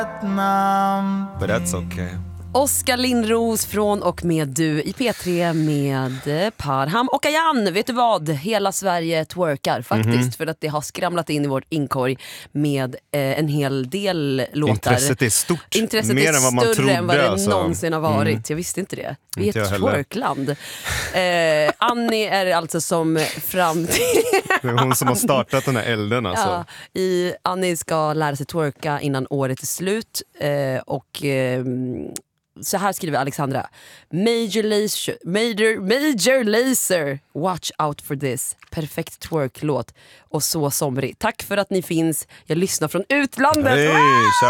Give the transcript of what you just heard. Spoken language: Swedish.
But that's okay. Oskar Lindros från och med Du i P3 med Parham och Ayan. Vet du vad? Hela Sverige twerkar faktiskt för att det har skramlat in i vårt inkorg med en hel del låtar. Intresset är stort. Intresset mer är än vad man större trodde, än vad det alltså. någonsin har varit. Jag visste inte det. Vi Inte är jag ett heller. twerkland. Annie är det alltså som fram till... Det är hon som har startat den här elden alltså. Ja, Annie ska lära sig twerka innan året är slut och så här skriver Alexandra: Major Lazer, watch out for this. Perfekt twerklåt och så somrig. Tack för att ni finns. Jag lyssnar från utlandet. Hey,